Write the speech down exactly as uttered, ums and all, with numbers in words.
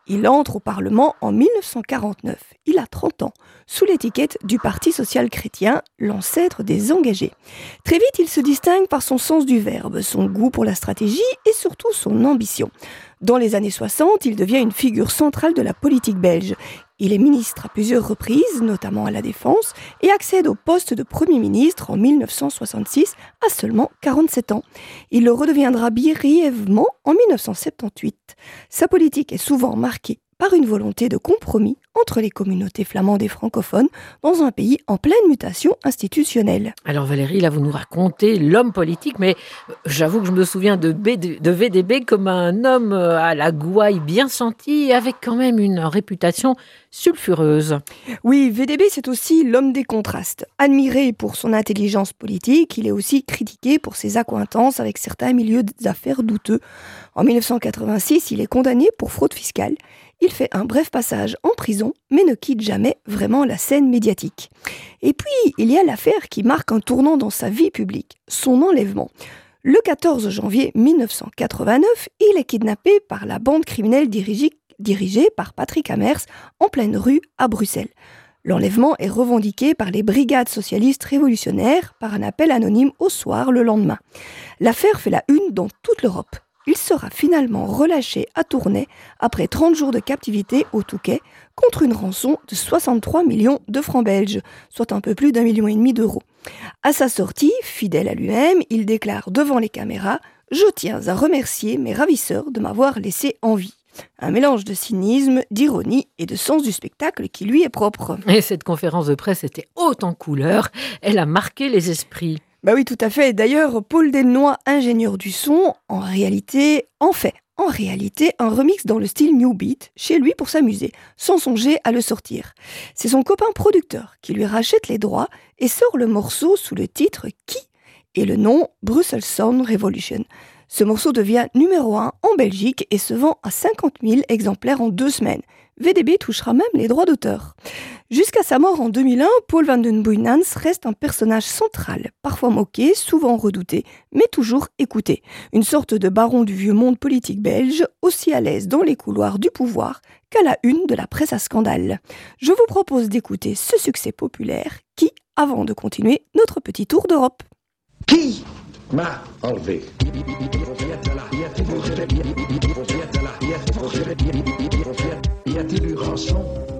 Il entre au Parlement en mille neuf cent quarante-neuf. Il a trente ans, sous l'étiquette du Parti social-chrétien, l'ancêtre des engagés. Très vite, il se distingue par son sens du verbe, son goût pour la stratégie et surtout son ambition. Dans les années soixante, il devient une figure centrale de la politique belge. Il est ministre à plusieurs reprises, notamment à la Défense, et accède au poste de Premier ministre en mille neuf cent soixante-six à seulement quarante-sept ans. Il le redeviendra brièvement en mille neuf cent soixante-dix-huit. Sa politique est souvent marquée par une volonté de compromis entre les communautés flamandes et francophones dans un pays en pleine mutation institutionnelle. Alors Valérie, là vous nous racontez l'homme politique, mais j'avoue que je me souviens de, B D, de V D B comme un homme à la gouaille bien senti, avec quand même une réputation sulfureuse. Oui, V D B c'est aussi l'homme des contrastes. Admiré pour son intelligence politique, il est aussi critiqué pour ses accointances avec certains milieux d'affaires douteux. En mille neuf cent quatre-vingt-six, il est condamné pour fraude fiscale. Il fait un bref passage en prison, mais ne quitte jamais vraiment la scène médiatique. Et puis, il y a l'affaire qui marque un tournant dans sa vie publique, son enlèvement. Le quatorze janvier mille neuf cent quatre-vingt-neuf, il est kidnappé par la bande criminelle dirigée, dirigée par Patrick Amers en pleine rue à Bruxelles. L'enlèvement est revendiqué par les brigades socialistes révolutionnaires par un appel anonyme au soir le lendemain. L'affaire fait la une dans toute l'Europe. Il sera finalement relâché à Tournai après trente jours de captivité au Touquet contre une rançon de soixante-trois millions de francs belges, soit un peu plus d'un million et demi d'euros. À sa sortie, fidèle à lui-même, il déclare devant les caméras « Je tiens à remercier mes ravisseurs de m'avoir laissé en vie ». Un mélange de cynisme, d'ironie et de sens du spectacle qui lui est propre. Et cette conférence de presse était haute en couleurs, elle a marqué les esprits. Bah oui, tout à fait. D'ailleurs, Paul Desnois, ingénieur du son, en réalité, en fait, en réalité, un remix dans le style New Beat, chez lui pour s'amuser, sans songer à le sortir. C'est son copain producteur qui lui rachète les droits et sort le morceau sous le titre Qui et le nom Brussels Sound Revolution. Ce morceau devient numéro un en Belgique et se vend à cinquante mille exemplaires en deux semaines. V D B touchera même les droits d'auteur. Jusqu'à sa mort en deux mille un, Paul van den Boeynans reste un personnage central, parfois moqué, souvent redouté, mais toujours écouté. Une sorte de baron du vieux monde politique belge, aussi à l'aise dans les couloirs du pouvoir qu'à la une de la presse à scandale. Je vous propose d'écouter ce succès populaire qui, avant de continuer notre petit tour d'Europe. Qui m'a enlevé? Y a-t-il eu rançon?